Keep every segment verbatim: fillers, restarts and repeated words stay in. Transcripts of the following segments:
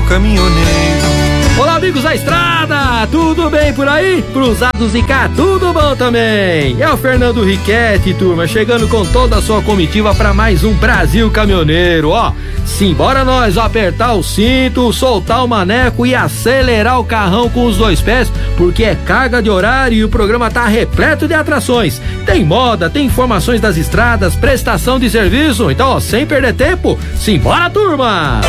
caminhoneiro. Olá, amigos da estrada, tudo bem por aí? Cruzados e cá, tudo bom também? É o Fernando Riquetti, turma, chegando com toda a sua comitiva para mais um Brasil Caminhoneiro, ó. Simbora nós apertar o cinto, soltar o maneco e acelerar o carrão com os dois pés, porque é carga de horário e o programa tá repleto de atrações. Tem moda, tem informações das estradas, prestação de serviço, então, ó, sem perder tempo, simbora, turma!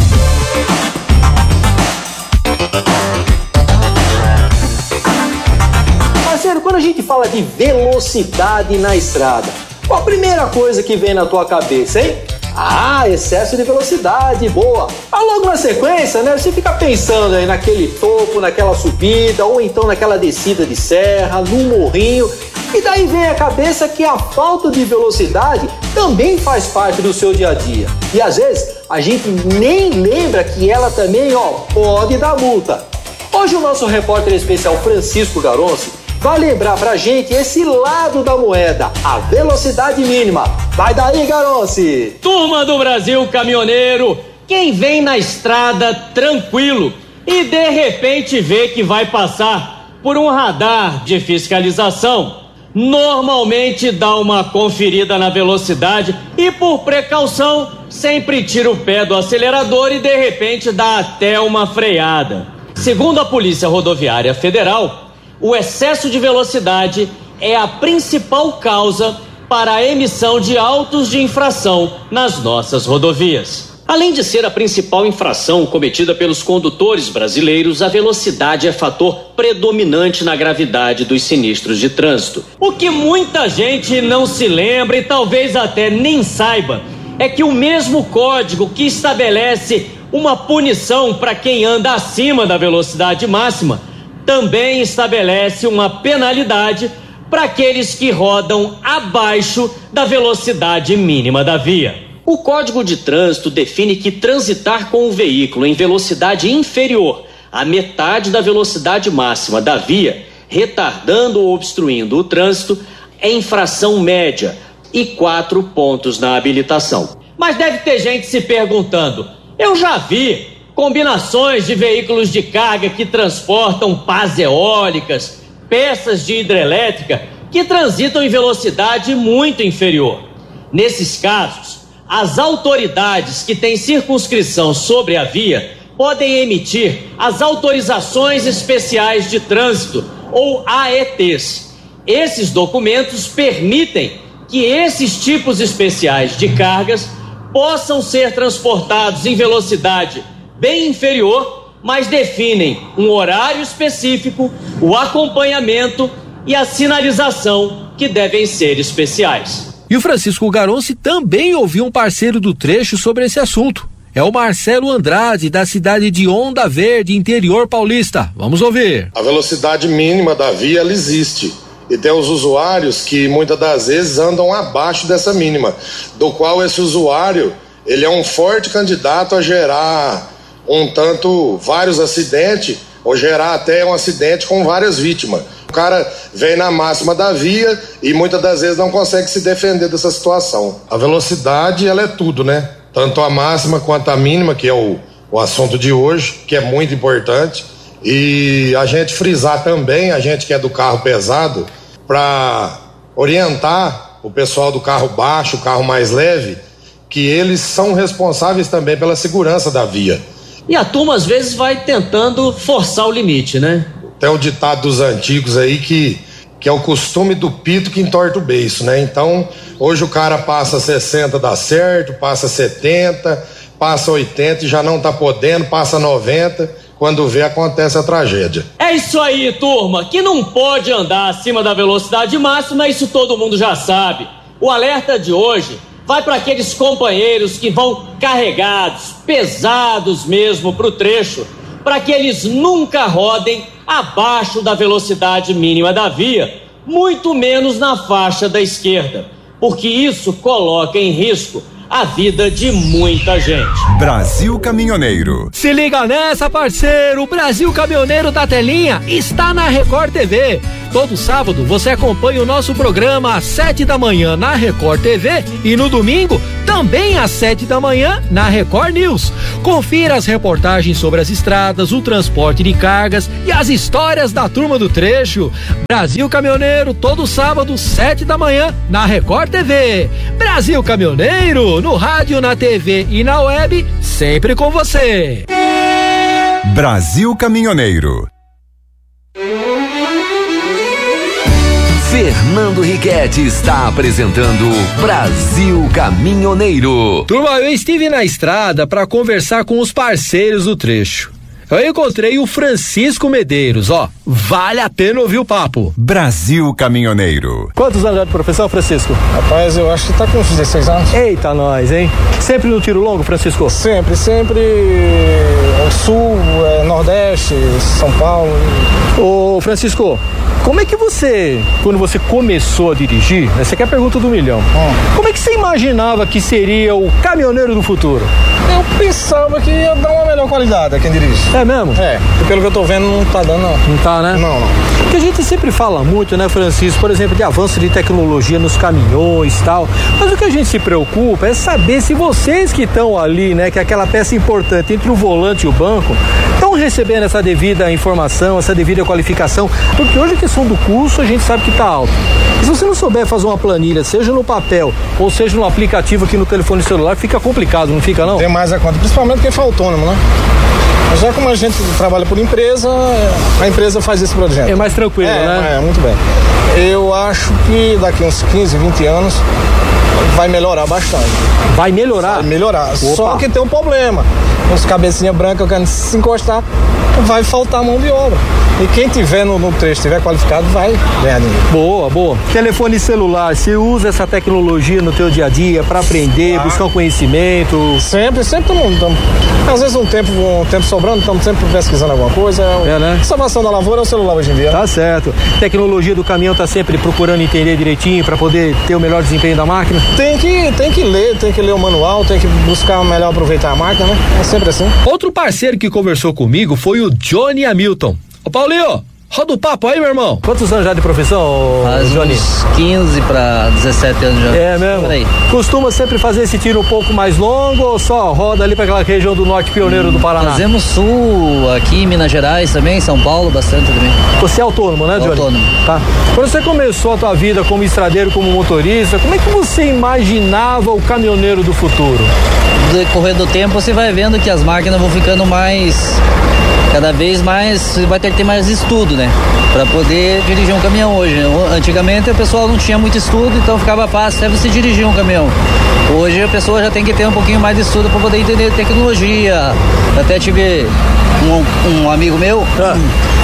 Parceiro, quando a gente fala de velocidade na estrada, qual a primeira coisa que vem na tua cabeça, hein? Ah, excesso de velocidade, boa. Ah, logo na sequência, né, você fica pensando aí naquele topo, naquela subida, ou então naquela descida de serra, no morrinho, e daí vem a cabeça que a falta de velocidade também faz parte do seu dia a dia. E às vezes a gente nem lembra que ela também, ó, pode dar multa. Hoje o nosso repórter especial Francisco Garonci vai lembrar pra gente esse lado da moeda, a velocidade mínima. Vai daí, Garonci! Turma do Brasil Caminhoneiro, quem vem na estrada tranquilo e de repente vê que vai passar por um radar de fiscalização, normalmente dá uma conferida na velocidade e, por precaução, sempre tira o pé do acelerador e de repente dá até uma freada. Segundo a Polícia Rodoviária Federal, o excesso de velocidade é a principal causa para a emissão de autos de infração nas nossas rodovias. Além de ser a principal infração cometida pelos condutores brasileiros, a velocidade é fator predominante na gravidade dos sinistros de trânsito. O que muita gente não se lembra e talvez até nem saiba é que o mesmo código que estabelece uma punição para quem anda acima da velocidade máxima também estabelece uma penalidade para aqueles que rodam abaixo da velocidade mínima da via. O Código de Trânsito define que transitar com o veículo em velocidade inferior à metade da velocidade máxima da via, retardando ou obstruindo o trânsito, é infração média e quatro pontos na habilitação. Mas deve ter gente se perguntando, eu já vi combinações de veículos de carga que transportam pás eólicas, peças de hidrelétrica que transitam em velocidade muito inferior. Nesses casos, as autoridades que têm circunscrição sobre a via podem emitir as autorizações especiais de trânsito, ou A E Ts. Esses documentos permitem que esses tipos especiais de cargas possam ser transportados em velocidade bem inferior, mas definem um horário específico, o acompanhamento e a sinalização que devem ser especiais. E o Francisco Garonci também ouviu um parceiro do trecho sobre esse assunto. É o Marcelo Andrade, da cidade de Onda Verde, interior paulista. Vamos ouvir. A velocidade mínima da via, ela existe. E tem os usuários que muitas das vezes andam abaixo dessa mínima, do qual esse usuário, ele é um forte candidato a gerar um tanto vários acidentes, ou gerar até um acidente com várias vítimas. O cara vem na máxima da via e muitas das vezes não consegue se defender dessa situação. A velocidade, ela é tudo, né? Tanto a máxima quanto a mínima, que é o, o assunto de hoje, que é muito importante. E a gente frisar também, a gente que é do carro pesado, para orientar o pessoal do carro baixo, o carro mais leve, que eles são responsáveis também pela segurança da via. E a turma às vezes vai tentando forçar o limite, né? Tem o ditado dos antigos aí que, que é o costume do pito que entorta o beiço, né? Então, hoje o cara passa sessenta, dá certo, passa setenta, passa oitenta e já não tá podendo, passa noventa, quando vê acontece a tragédia. É isso aí, turma, que não pode andar acima da velocidade máxima, isso todo mundo já sabe. O alerta de hoje vai para aqueles companheiros que vão carregados, pesados mesmo para o trecho, para que eles nunca rodem abaixo da velocidade mínima da via, muito menos na faixa da esquerda, porque isso coloca em risco a vida de muita gente. Brasil Caminhoneiro. Se liga nessa, parceiro, o Brasil Caminhoneiro da telinha está na Record T V. Todo sábado você acompanha o nosso programa às sete da manhã na Record T V e no domingo também às sete da manhã na Record News. Confira as reportagens sobre as estradas, o transporte de cargas e as histórias da turma do trecho. Brasil Caminhoneiro, todo sábado, sete da manhã na Record T V. Brasil Caminhoneiro, no rádio, na T V e na web, sempre com você. Brasil Caminhoneiro. Fernando Riquetti está apresentando Brasil Caminhoneiro. Turma, eu estive na estrada para conversar com os parceiros do trecho. Eu encontrei o Francisco Medeiros, ó, vale a pena ouvir o papo. Brasil Caminhoneiro. Quantos anos já de profissão, Francisco? Rapaz, eu acho que tá com uns dezesseis anos. Eita nós, hein? Sempre no tiro longo, Francisco? Sempre, sempre ao sul, é, nordeste, São Paulo. Ô, Francisco, como é que você, quando você começou a dirigir, essa aqui é a pergunta do milhão, hum. como é que você imaginava que seria o caminhoneiro do futuro? Eu pensava que ia dar uma melhor qualidade a quem dirige. É mesmo? É, porque pelo que eu tô vendo não tá dando não. Não tá, né? Não, não. Porque a gente sempre fala muito, né, Francisco, por exemplo, de avanço de tecnologia nos caminhões e tal, mas o que a gente se preocupa é saber se vocês que estão ali, né, que é aquela peça importante entre o volante e o banco, estão recebendo essa devida informação, essa devida qualificação, porque hoje a questão do curso a gente sabe que tá alto. E se você não souber fazer uma planilha, seja no papel ou seja no aplicativo aqui no telefone celular, fica complicado, não fica não? Tem mais a conta, principalmente quem for autônomo, né? Mas já como a gente trabalha por empresa, a empresa faz isso pra gente. É mais tranquilo, é, né? É, muito bem. Eu acho que daqui uns quinze, vinte anos vai melhorar bastante. Vai melhorar? Vai melhorar. Opa. Só que tem um problema. Uns cabecinha branca querendo se encostar, vai faltar mão de obra. E quem tiver no, no trecho, tiver qualificado, vai ganhar dinheiro. Boa, boa. Telefone celular, você usa essa tecnologia no teu dia a dia para aprender, ah. buscar um conhecimento? Sempre, sempre todo mundo. Tamo, às vezes um tempo, um tempo sobrando, estamos sempre pesquisando alguma coisa. É, né? Salvação da lavoura é o celular hoje em dia. Tá certo. Tecnologia do caminhão tá sempre procurando entender direitinho para poder ter o melhor desempenho da máquina? Tem que, tem que ler, tem que ler o manual, tem que buscar melhor aproveitar a máquina, né? É sempre assim. Outro parceiro que conversou comigo foi o Johnny Hamilton. Ô Paulinho, roda o papo aí, meu irmão. Quantos anos já de profissão, Faz Johnny? Uns quinze para dezessete anos já. É mesmo? Por aí. Costuma sempre fazer esse tiro um pouco mais longo ou só roda ali para aquela região do norte pioneiro hum, do Paraná? Fazemos sul, aqui em Minas Gerais também, São Paulo, bastante também. Você é autônomo, né, Johnny? Autônomo. Tá. Quando você começou a tua vida como estradeiro, como motorista, como é que você imaginava o caminhoneiro do futuro? No decorrer do tempo você vai vendo que as máquinas vão ficando mais... Cada vez mais você vai ter que ter mais estudo, né? Para poder dirigir um caminhão hoje. Antigamente o pessoal não tinha muito estudo, então ficava fácil até você dirigir um caminhão. Hoje a pessoa já tem que ter um pouquinho mais de estudo para poder entender tecnologia. Até tive um, um amigo meu, ah.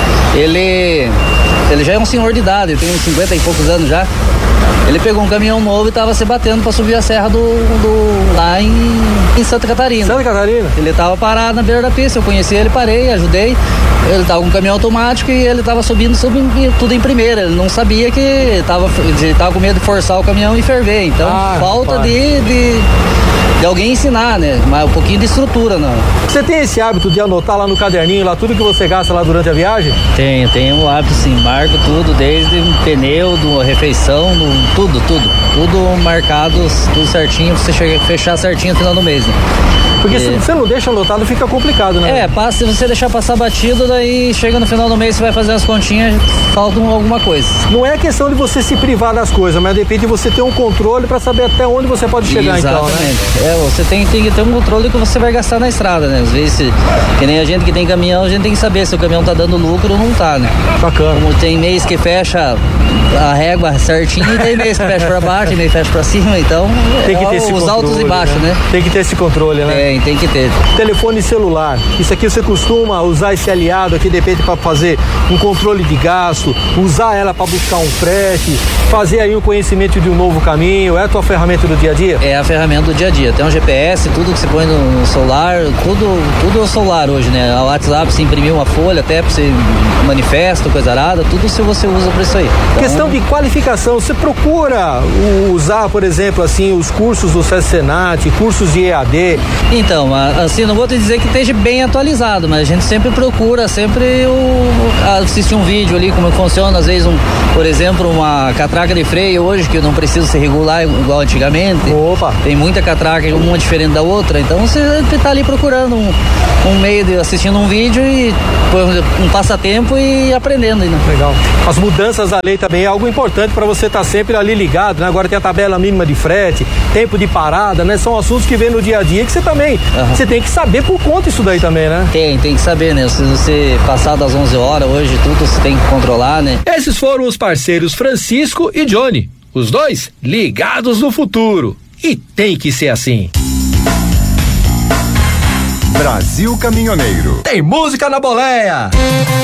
ele, ele já é um senhor de idade, ele tem uns cinquenta e poucos anos já. Ele pegou um caminhão novo e tava se batendo para subir a serra do, do lá em, em Santa Catarina. Santa Catarina? Ele tava parado na beira da pista, eu conheci ele, parei, ajudei. Ele tava com um caminhão automático e ele tava subindo, subindo tudo em primeira. Ele não sabia que tava, ele tava com medo de forçar o caminhão e ferver. Então ah, falta de, de, de alguém ensinar, né? Mas um pouquinho de estrutura, não. Você tem esse hábito de anotar lá no caderninho, lá tudo que você gasta lá durante a viagem? Tenho, tenho um hábito sim, marco tudo, desde um pneu, do refeição, do, tudo, tudo. Tudo marcado, tudo certinho, pra você chegar, fechar certinho no final do mês, né? Porque é. se você não deixa anotado, fica complicado, né? É, passa, se você deixar passar batido, daí chega no final do mês, você vai fazer as continhas, falta alguma coisa. Não é questão de você se privar das coisas, mas depende de você ter um controle para saber até onde você pode chegar. Exatamente. Então, né? É, você tem, tem que ter um controle do que você vai gastar na estrada, né? Às vezes, se, que nem a gente que tem caminhão, a gente tem que saber se o caminhão tá dando lucro ou não tá, né? Bacana. Como tem mês que fecha a régua certinho e tem mês que fecha pra baixo, e mês fecha pra cima, então tem que ter é esse os controle, altos e baixos, né? né? Tem que ter esse controle, né? Tem, tem que ter. Telefone celular, isso aqui você costuma usar esse aliado aqui de repente para fazer um controle de gasto, usar ela para buscar um frete, fazer aí o conhecimento de um novo caminho, é a tua ferramenta do dia a dia? É a ferramenta do dia a dia, tem um G P S, tudo que você põe no celular, tudo, tudo é o celular hoje, né? O WhatsApp, você imprimir uma folha até para você manifesto, coisa arada, tudo se você usa para isso aí. Então, questão de qualificação, você procura usar, por exemplo, assim, os cursos do SESC Senat, cursos de E A D, Então, assim, não vou te dizer que esteja bem atualizado, mas a gente sempre procura, sempre o, assistir um vídeo ali, como funciona, às vezes, um, por exemplo, uma catraca de freio hoje, que não precisa ser regular igual antigamente. Opa! Tem muita catraca, uma diferente da outra, então você tá ali procurando um, um meio de assistindo um vídeo e um passatempo e aprendendo. Né? Legal. As mudanças da lei também é algo importante para você estar tá sempre ali ligado, né? Agora tem a tabela mínima de frete, tempo de parada, né? São assuntos que vem no dia a dia que você também, uhum. você tem que saber por conta isso daí também, né? Tem, tem que saber, né? Se você passar das onze horas hoje, tudo você tem que controlar, né? Esses foram os parceiros Francisco e Johnny, os dois ligados no futuro. E tem que ser assim. Brasil Caminhoneiro. Tem música na boleia.